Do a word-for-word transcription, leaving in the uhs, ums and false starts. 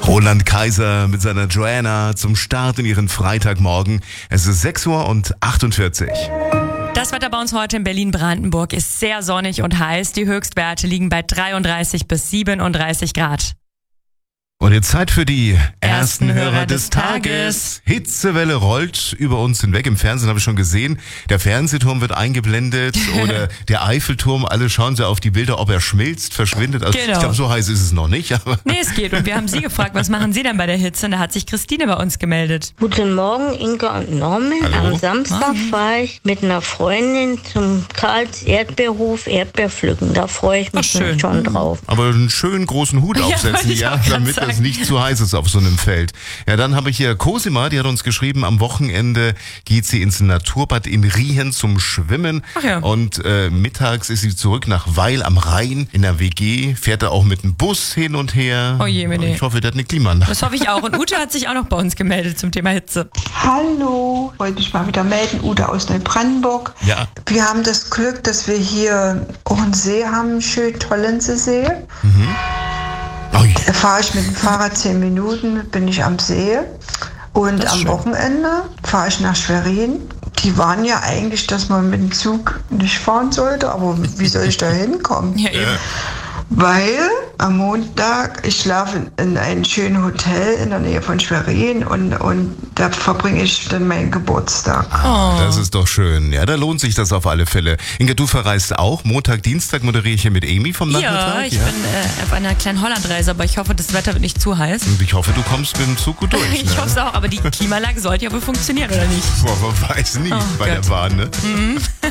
Roland Kaiser mit seiner Joanna zum Start in ihren Freitagmorgen. Es ist sechs Uhr und achtundvierzig. Das Wetter bei uns heute in Berlin-Brandenburg ist sehr sonnig und heiß. Die Höchstwerte liegen bei dreiunddreißig bis siebenunddreißig Grad. Und jetzt Zeit für die Ersten ersten Hörer Hörer des des Tages. Hitzewelle rollt über uns hinweg. Im Fernsehen habe ich schon gesehen, der Fernsehturm wird eingeblendet oder der Eiffelturm. Alle schauen sie auf die Bilder, ob er schmilzt, verschwindet. Also Genau. Ich glaube, so heiß ist es noch nicht. Aber Nee, es geht. Und wir haben Sie gefragt, was machen Sie denn bei der Hitze? Und da hat sich Christine bei uns gemeldet. Guten Morgen, Inga und Norman. Hallo. Am Samstag fahre ich mit einer Freundin zum Karls Erdbeerhof Erdbeer pflücken. Da freue ich mich Ach, schön. schon drauf. aber einen schönen großen Hut Ja, aufsetzen, wollte ich ja, auch grad damit sagen. es nicht zu heiß ist auf so einem Feld. Ja, dann habe ich hier Cosima, die hat uns geschrieben, am Wochenende geht sie ins Naturbad in Riehen zum Schwimmen. Ach ja. Und äh, mittags ist sie zurück nach Weil am Rhein in der W G, fährt da auch mit dem Bus hin und her. Oh je, Mene. Ich hoffe, der hat eine Klimaanlage. Das hoffe ich auch. Und Ute hat sich auch noch bei uns gemeldet zum Thema Hitze. Hallo, wollte mich mal wieder melden, Ute aus Neubrandenburg. Ja. Wir haben das Glück, dass wir hier auch einen See haben, schön Tollensee. Ui. Da fahre ich mit dem Fahrrad zehn Minuten, bin ich am See. Und Das ist am schön. Wochenende fahre ich nach Schwerin. Die waren ja eigentlich, dass man mit dem Zug nicht fahren sollte, aber wie soll ich da hinkommen? Ja, eben. Weil am Montag, ich schlafe in einem schönen Hotel in der Nähe von Schwerin und, und da verbringe ich dann meinen Geburtstag. Oh. Das ist doch schön. Ja, da lohnt sich das auf alle Fälle. Inga, du verreist auch. Montag, Dienstag moderiere ich hier mit Amy vom Ja, Nachmittag. ich bin äh, auf einer kleinen Hollandreise, aber ich hoffe, das Wetter wird nicht zu heiß. Und ich hoffe, du kommst mit dem Zug gut durch. Ich ne? hoffe es auch, aber die Klimaanlage sollte ja wohl funktionieren, oder nicht? Boah, man weiß nie Oh bei Gott. der Bahn, ne?